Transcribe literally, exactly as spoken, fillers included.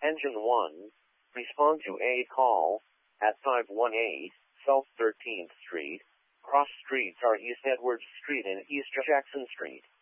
Engine one, respond to a call at five one eight South thirteenth Street. Cross streets are East Edwards Street and East Jackson Street.